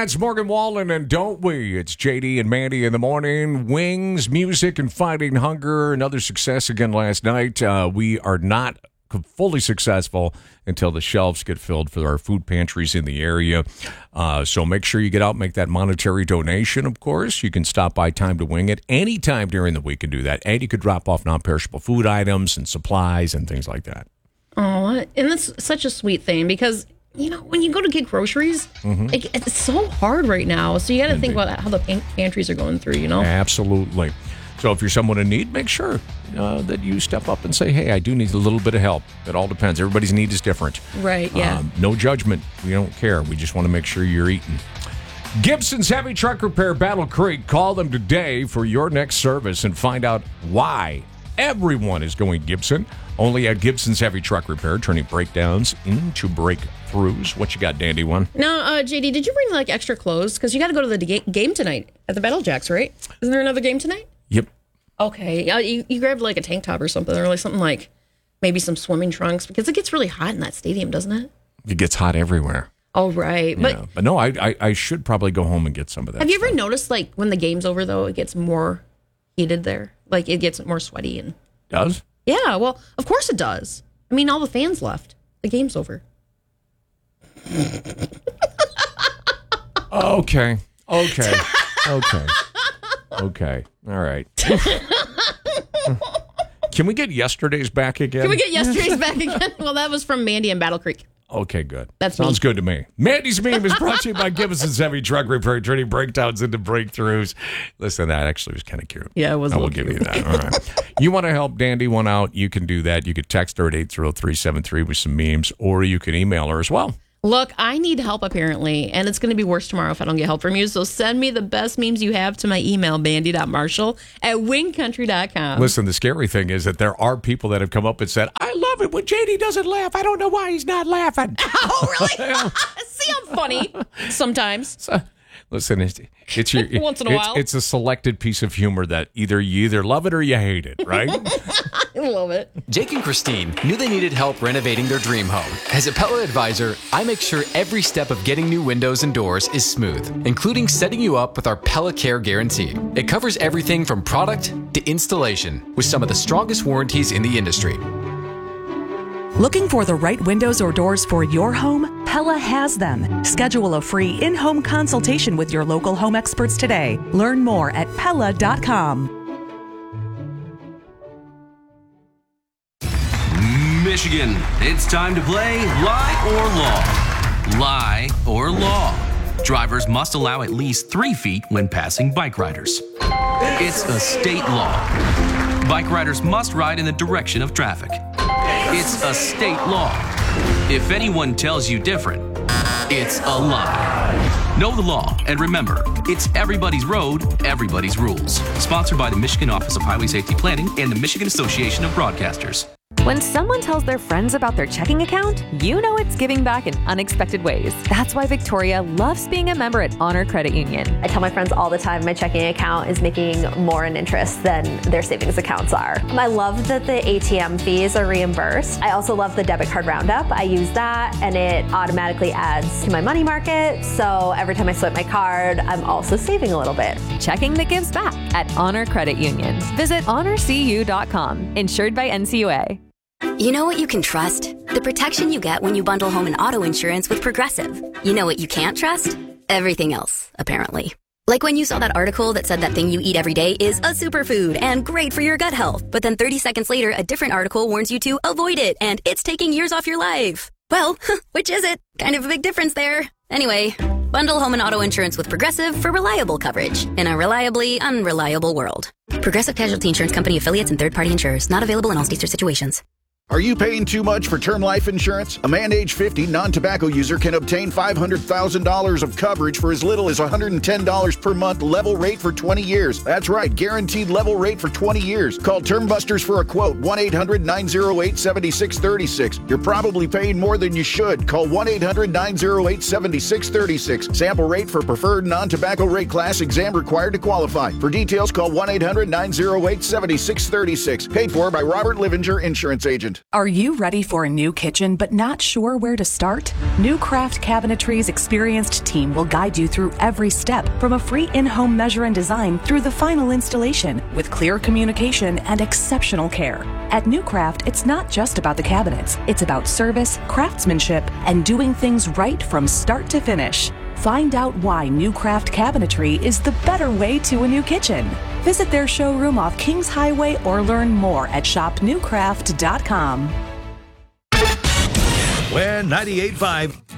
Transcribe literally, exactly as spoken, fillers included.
That's Morgan Wallen and Don't We? It's J D and Mandy in the morning. Wings, music, and fighting hunger. Another success again last night. Uh, we are not fully successful until the shelves get filled for our food pantries in the area. Uh, so make sure you get out, make that monetary donation, of course. You can stop by Time to Wing It anytime during the week and do that. And you could drop off non-perishable food items and supplies and things like that. Oh, and that's such a sweet thing because, you know, when you go to get groceries, mm-hmm. it, it's so hard right now. So you got to think about how the pan- pantries are going through, you know? Absolutely. So if you're someone in need, make sure uh, that you step up and say, hey, I do need a little bit of help. It all depends. Everybody's need is different. Right, yeah. Um, no judgment. We don't care. We just want to make sure you're eating. Gibson's Heavy Truck Repair, Battle Creek. Call them today for your next service and find out why everyone is going Gibson. Only at Gibson's Heavy Truck Repair, turning breakdowns into breakthroughs. What you got, Dandy One? Now, uh, J D, did you bring like extra clothes? Because you got to go to the ga- game tonight at the Battle Jacks, right? Isn't there another game tonight? Yep. Okay. Uh, you, you grabbed like a tank top or something, or like something like maybe some swimming trunks, because it gets really hot in that stadium, doesn't it? It gets hot everywhere. Oh, right. Yeah. But, but no, I, I I should probably go home and get some of that. Have you stuff. ever noticed, like, when the game's over, though, it gets more heated there? Like, it gets more sweaty and... Does? Yeah, well, of course it does. I mean, all the fans left. The game's over. Okay. Okay. Okay. Okay. All right. Can we get yesterday's back again? Can we get yesterday's back again? Well, that was from Mandy and Battle Creek. Okay, good. That sounds me. good to me. Mandy's Meme is brought to you by Gibson's Heavy Truck Repair, turning breakdowns into breakthroughs. Listen, that actually was kind of cute. Yeah, it was. I will give you that. All right. You want to help Dandy one out, you can do that. You could text her at eight zero three seven three with some memes, or you can email her as well. Look, I need help apparently, and it's going to be worse tomorrow if I don't get help from you. So send me the best memes you have to my email, bandy.marshall at wingcountry dot com. Listen, the scary thing is that there are people that have come up and said, I love it when J D doesn't laugh. I don't know why he's not laughing. Oh, really? See, I'm funny sometimes. So, listen, it's, it's your Once in a it's, while. It's a selected piece of humor that either you either love it or you hate it, right? I love it. Jake and Christine knew they needed help renovating their dream home. As a Pella advisor, I make sure every step of getting new windows and doors is smooth, including setting you up with our Pella Care Guarantee. It covers everything from product to installation, with some of the strongest warranties in the industry. Looking for the right windows or doors for your home? Pella has them. Schedule a free in-home consultation with your local home experts today. Learn more at Pella dot com. Michigan, it's time to play Lie or Law. Lie or Law. Drivers must allow at least three feet when passing bike riders. It's a state law. Bike riders must ride in the direction of traffic. It's a state law. If anyone tells you different, it's a lie. Know the law, and remember, it's everybody's road, everybody's rules. Sponsored by the Michigan Office of Highway Safety Planning and the Michigan Association of Broadcasters. When someone tells their friends about their checking account, you know it's giving back in unexpected ways. That's why Victoria loves being a member at Honor Credit Union. I tell my friends all the time my checking account is making more in interest than their savings accounts are. I love that the A T M fees are reimbursed. I also love the debit card roundup. I use that and it automatically adds to my money market. So every time I swipe my card, I'm also saving a little bit. Checking that gives back at Honor Credit Union. Visit honor c u dot com. Insured by N C U A. You know what you can trust? The protection you get when you bundle home and auto insurance with Progressive. You know what you can't trust? Everything else, apparently. Like when you saw that article that said that thing you eat every day is a superfood and great for your gut health. But then thirty seconds later, a different article warns you to avoid it and it's taking years off your life. Well, which is it? Kind of a big difference there. Anyway, bundle home and auto insurance with Progressive for reliable coverage in a reliably unreliable world. Progressive Casualty Insurance Company affiliates and third-party insurers. Not available in all states or situations. Are you paying too much for term life insurance? A man age fifty non-tobacco user can obtain five hundred thousand dollars of coverage for as little as one hundred ten dollars per month, level rate for twenty years. That's right, guaranteed level rate for twenty years. Call Term Busters for a quote, one eight hundred nine oh eight seven six three six. You're probably paying more than you should. Call one eight hundred nine oh eight seven six three six. Sample rate for preferred non-tobacco rate class, exam required to qualify. For details, call one eight hundred nine oh eight seven six three six. Paid for by Robert Livinger, Insurance Agent. agent. Are you ready for a new kitchen but not sure where to start? New Craft Cabinetry's experienced team will guide you through every step, from a free in-home measure and design through the final installation, with clear communication and exceptional care. At New Craft, it's not just about the cabinets. It's about service, craftsmanship, and doing things right from start to finish. Find out why New Craft Cabinetry is the better way to a new kitchen. Visit their showroom off Kings Highway or learn more at shop new craft dot com. When ninety-eight point five